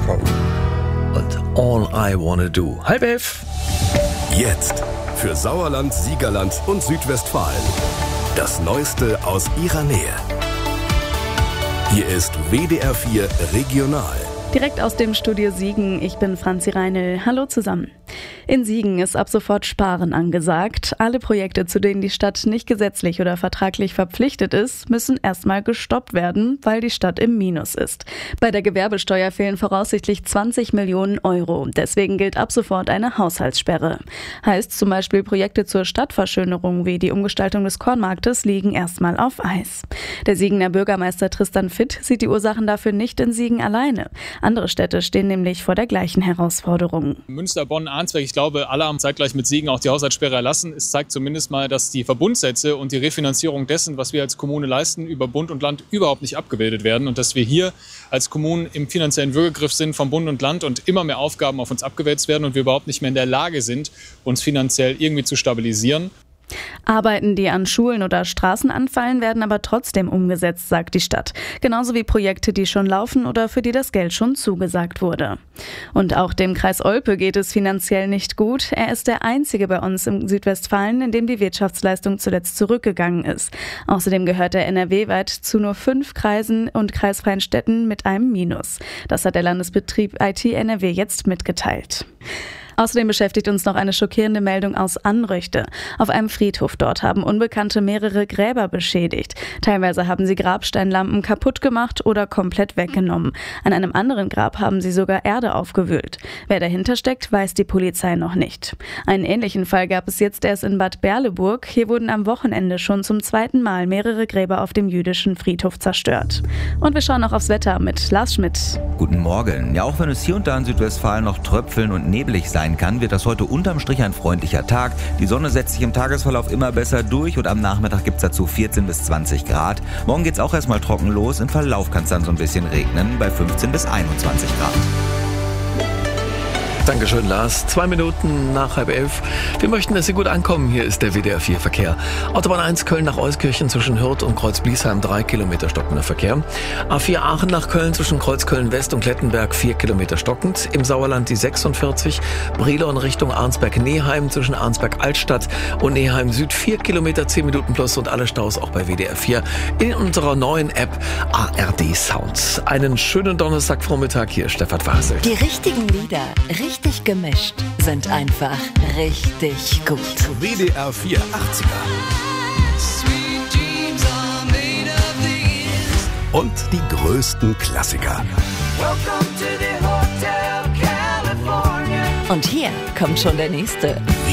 Song. Und All I Wanna Do. 10:30. Jetzt für Sauerland, Siegerland und Südwestfalen. Das Neueste aus ihrer Nähe. Hier ist WDR 4 Regional. Direkt aus dem Studio Siegen, ich bin Franzi Reinl. Hallo zusammen. In Siegen ist ab sofort Sparen angesagt. Alle Projekte, zu denen die Stadt nicht gesetzlich oder vertraglich verpflichtet ist, müssen erstmal gestoppt werden, weil die Stadt im Minus ist. Bei der Gewerbesteuer fehlen voraussichtlich 20 Millionen Euro. Deswegen gilt ab sofort eine Haushaltssperre. Heißt zum Beispiel, Projekte zur Stadtverschönerung wie die Umgestaltung des Kornmarktes liegen erstmal auf Eis. Der Siegener Bürgermeister Tristan Fitt sieht die Ursachen dafür nicht in Siegen alleine. Andere Städte stehen nämlich vor der gleichen Herausforderung. Münster, Bonn, Arnsberg, ich glaube, alle haben zeitgleich mit Siegen auch die Haushaltssperre erlassen. Es zeigt zumindest mal, dass die Verbundsätze und die Refinanzierung dessen, was wir als Kommune leisten, über Bund und Land überhaupt nicht abgebildet werden und dass wir hier als Kommunen im finanziellen Würgegriff sind von Bund und Land und immer mehr Aufgaben auf uns abgewälzt werden und wir überhaupt nicht mehr in der Lage sind, uns finanziell irgendwie zu stabilisieren. Arbeiten, die an Schulen oder Straßen anfallen, werden aber trotzdem umgesetzt, sagt die Stadt. Genauso wie Projekte, die schon laufen oder für die das Geld schon zugesagt wurde. Und auch dem Kreis Olpe geht es finanziell nicht gut. Er ist der einzige bei uns im Südwestfalen, in dem die Wirtschaftsleistung zuletzt zurückgegangen ist. Außerdem gehört er NRW-weit zu nur 5 Kreisen und kreisfreien Städten mit einem Minus. Das hat der Landesbetrieb IT NRW jetzt mitgeteilt. Außerdem beschäftigt uns noch eine schockierende Meldung aus Anröchte. Auf einem Friedhof dort haben Unbekannte mehrere Gräber beschädigt. Teilweise haben sie Grabsteinlampen kaputt gemacht oder komplett weggenommen. An einem anderen Grab haben sie sogar Erde aufgewühlt. Wer dahinter steckt, weiß die Polizei noch nicht. Einen ähnlichen Fall gab es jetzt erst in Bad Berleburg. Hier wurden am Wochenende schon zum 2. Mal mehrere Gräber auf dem jüdischen Friedhof zerstört. Und wir schauen noch aufs Wetter mit Lars Schmidt. Guten Morgen. Ja, auch wenn es hier und da in Südwestfalen noch tröpfeln und neblig sein kann, wird das heute unterm Strich ein freundlicher Tag. Die Sonne setzt sich im Tagesverlauf immer besser durch und am Nachmittag gibt es dazu 14 bis 20 Grad. Morgen geht es auch erstmal trocken los. Im Verlauf kann es dann so ein bisschen regnen bei 15 bis 21 Grad. Dankeschön, Lars. 2 Minuten nach 10:30. Wir möchten, dass Sie gut ankommen. Hier ist der WDR 4 Verkehr. Autobahn 1 Köln nach Euskirchen zwischen Hürth und Kreuz-Bliesheim 3 Kilometer stockender Verkehr. A4 Aachen nach Köln zwischen Kreuzköln West und Klettenberg 4 Kilometer stockend. Im Sauerland die 46. Brilon Richtung Arnsberg-Neheim zwischen Arnsberg-Altstadt und Neheim Süd 4 Kilometer 10 Minuten plus und alle Staus auch bei WDR 4 in unserer neuen App ARD Sounds. Einen schönen Donnerstagvormittag. Hier ist Stefan Wasel. Die richtigen Lieder, richtig gemischt, sind einfach richtig gut. WDR 4 80er. Und die größten Klassiker. Und hier kommt schon der nächste.